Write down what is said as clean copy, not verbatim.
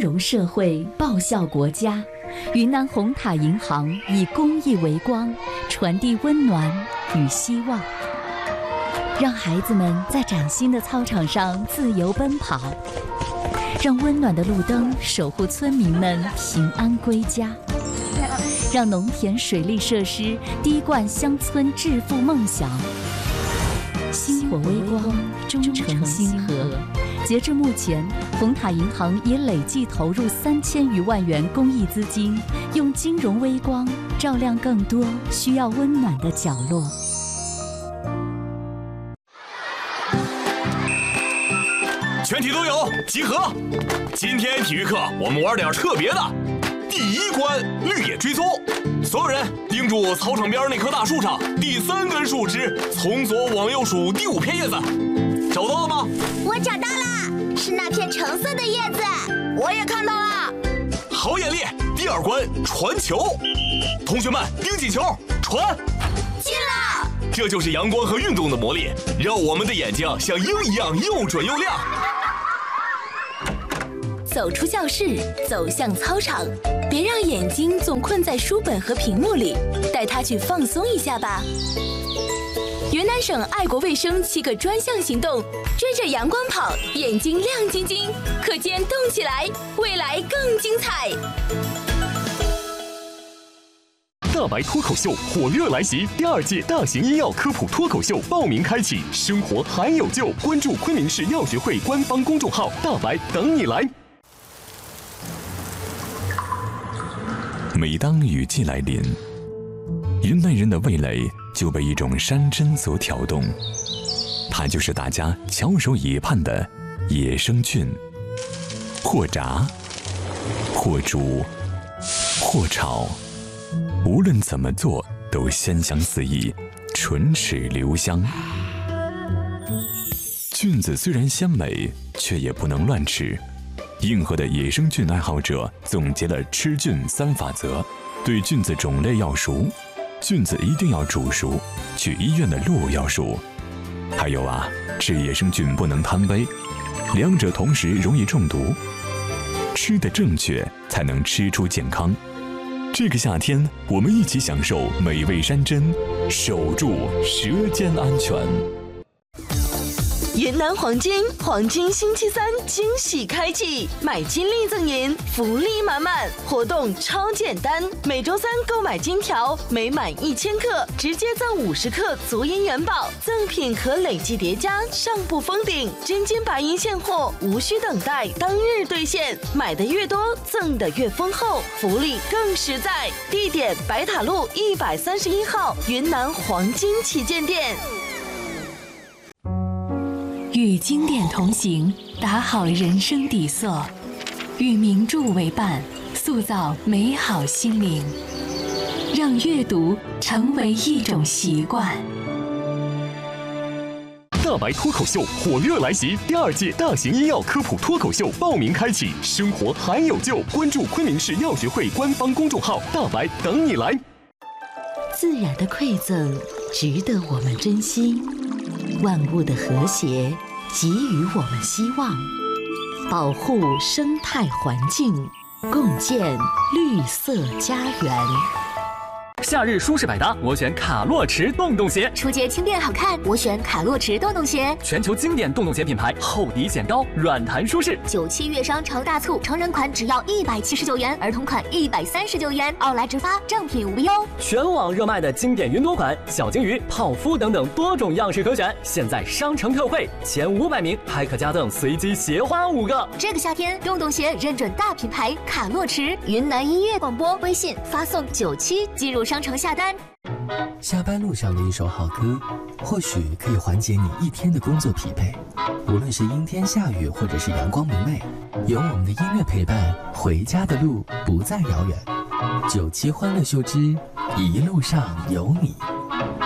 融社会，报效国家。云南红塔银行以公益为光，传递温暖与希望，让孩子们在崭新的操场上自由奔跑，让温暖的路灯守护村民们平安归家，让农田水利设施滴灌乡村致富梦想。星火微光，忠诚星河。截至目前，红塔银行已累计投入3000余万元公益资金，用金融微光照亮更多需要温暖的角落。 全体都有集合！今天体育课我们玩点特别的。第1关绿野追踪，所有人盯住操场边那棵大树上第3根树枝，从左往右数第5片叶子，找到了吗？ 我找到了，是那片橙色的叶子。我也看到了。 好眼力！第2关传球，同学们盯紧球，传。 进了！ 这就是阳光和运动的魔力，让我们的眼睛像鹰一样又准又亮。 走出教室，走向操场，别让眼睛总困在书本和屏幕里，带它去放松一下吧。云南省爱国卫生7个专项行动，追着阳光跑，眼睛亮晶晶，课间动起来，未来更精彩。 大白脱口秀火热来袭，第2届大型医药科普脱口秀报名开启，生活还有救，关注昆明市药学会官方公众号，大白等你来。 每当雨季来临，云南人的味蕾就被一种山珍所挑动，它就是大家翘首以盼的野生菌。或炸，或煮，或炒，无论怎么做都鲜香四溢，唇齿留香。菌子虽然鲜美，却也不能乱吃。硬核的野生菌爱好者总结了吃菌3法则：对菌子种类要熟，菌子一定要煮熟，去医院的路要熟。还有啊，吃野生菌不能贪杯，两者同时容易中毒。吃得正确，才能吃出健康。这个夏天，我们一起享受美味山珍，守住舌尖安全。 云南黄金星期3惊喜开启，买金粒赠银，福利满满，活动超简单，每周3购买金条，每满1000克直接赠50克足银元宝，赠品可累计叠加，上不封顶，真金白银现货，无需等待，当日兑现，买的越多，赠的越丰厚，福利更实在。地点：白塔路131号云南黄金旗舰店。 与经典同行，打好人生底色；与名著为伴，塑造美好心灵。让阅读成为一种习惯。 大白脱口秀火热来袭，第2届大型医药科普脱口秀报名开启，生活还有救，关注昆明市药学会官方公众号，大白等你来。 自然的馈赠值得我们珍惜，万物的和谐给予我们希望，保护生态环境，共建绿色家园。 夏日舒适百搭，我选卡洛驰洞洞鞋。 出街轻便好看，我选卡洛驰洞洞鞋。 全球经典洞洞鞋品牌，厚底显高，软弹舒适。 97月商超大促，成人款只要179元，儿童款139元，奥莱直发，正品无忧。 全网热卖的经典云朵款，小金鱼、泡芙等等多种样式可选。现在商城特惠，前500名还可加赠随机鞋花5个。 这个夏天，洞洞鞋认准大品牌卡洛驰。云南音乐广播微信发送97进入商城下单。 下班路上的一首好歌，或许可以缓解你一天的工作疲惫。无论是阴天下雨，或者是阳光明媚，有我们的音乐陪伴，回家的路不再遥远。97欢乐秀之一路上有你。